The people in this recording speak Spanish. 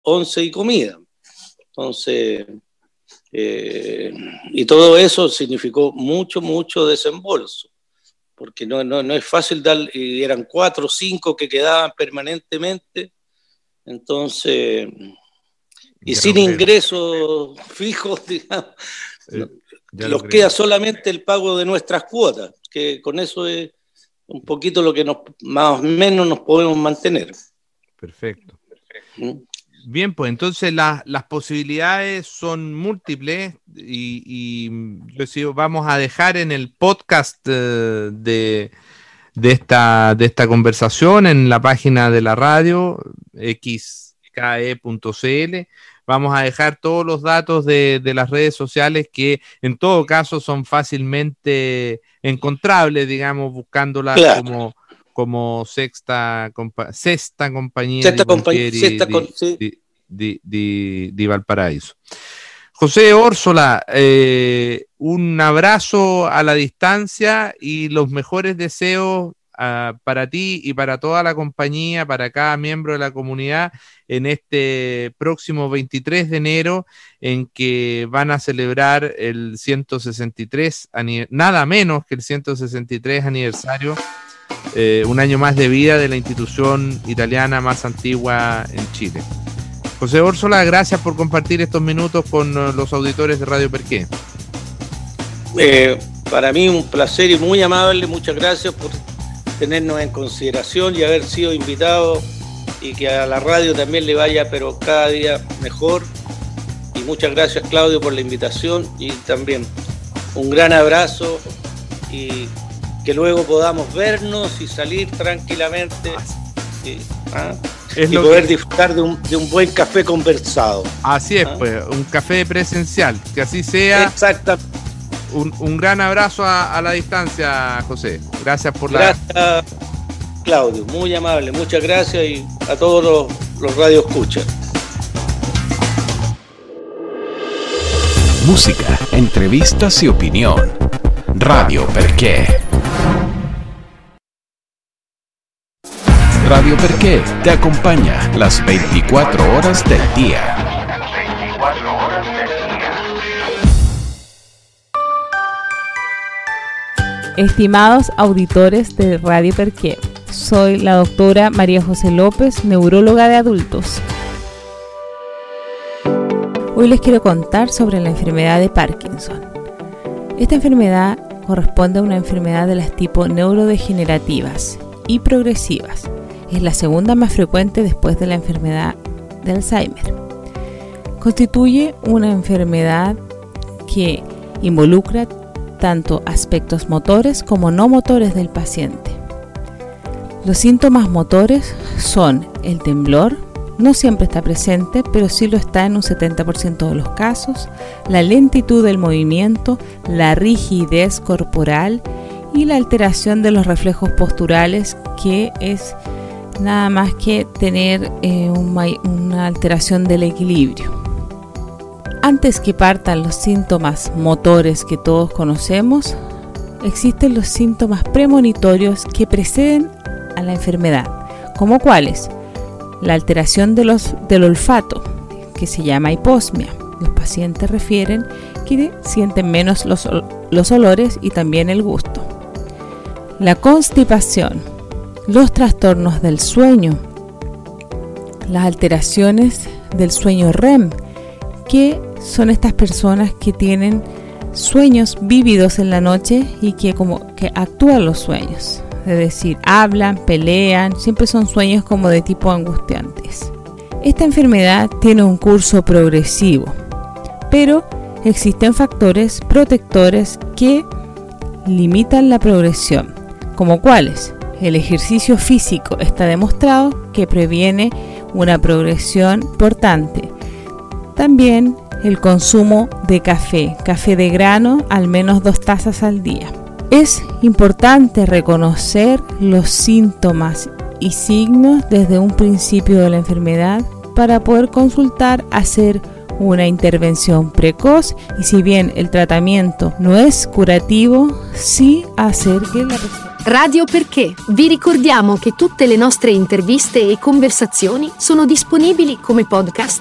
once y comida. Entonces, y todo eso significó mucho desembolso, porque no es fácil dar, y eran 4 o 5 que quedaban permanentemente, entonces, y sin ingresos fijos, digamos, los queda solamente el pago de nuestras cuotas, que con eso es un poquito lo que más o menos nos podemos mantener. Perfecto. Bien, pues entonces las posibilidades son múltiples y yo sigo, vamos a dejar en el podcast de esta conversación en la página de la radio xke.cl. Vamos a dejar todos los datos de las redes sociales que en todo caso son fácilmente encontrables, digamos, buscándolas, claro, como Sexta Compañía di Valparaíso. José Órsola, un abrazo a la distancia y los mejores deseos para ti y para toda la compañía, para cada miembro de la comunidad en este próximo 23 de enero en que van a celebrar el 163, nada menos que el 163 aniversario, un año más de vida de la institución italiana más antigua en Chile. José Órsola, gracias por compartir estos minutos con los auditores de Radio Perqué. Para mí un placer y muy amable, muchas gracias por tenernos en consideración y haber sido invitado, y que a la radio también le vaya pero cada día mejor, y muchas gracias, Claudio, por la invitación, y también un gran abrazo y que luego podamos vernos y salir tranquilamente y poder disfrutar de un buen café conversado. Así es, pues, un café presencial, que así sea. Exactamente. Un gran abrazo a la distancia, José. Gracias por Gracias, Claudio, muy amable, muchas gracias, y a todos los radioescuchas. Música, entrevistas y opinión. Radio Perqué. Radio Perqué te acompaña las 24 horas del día. Estimados auditores de Radio Perqué, soy la doctora María José López, neuróloga de adultos. Hoy les quiero contar sobre la enfermedad de Parkinson. Esta enfermedad corresponde a una enfermedad de las tipo neurodegenerativas y progresivas. Es la segunda más frecuente después de la enfermedad de Alzheimer. Constituye una enfermedad que involucra tanto aspectos motores como no motores del paciente. Los síntomas motores son el temblor, no siempre está presente, pero sí lo está en un 70% de los casos, la lentitud del movimiento, la rigidez corporal y la alteración de los reflejos posturales, que es nada más que tener una alteración del equilibrio. Antes que partan los síntomas motores que todos conocemos, existen los síntomas premonitorios que preceden a la enfermedad, como cuáles: la alteración del olfato, que se llama hiposmia. Los pacientes refieren que sienten menos los olores y también el gusto. La constipación, los trastornos del sueño, las alteraciones del sueño REM, que son estas personas que tienen sueños vívidos en la noche y que como que actúan los sueños, es decir, hablan, pelean, siempre son sueños como de tipo angustiantes. Esta enfermedad tiene un curso progresivo, pero existen factores protectores que limitan la progresión, como cuáles: el ejercicio físico está demostrado que previene una progresión importante. También el consumo de café de grano, al menos 2 tazas al día. Es importante reconocer los síntomas y signos desde un principio de la enfermedad para poder consultar, hacer una intervención precoz y si bien el tratamiento no es curativo, sì hacer che la persona... Radio Perché. Vi ricordiamo che tutte le nostre interviste e conversazioni sono disponibili come podcast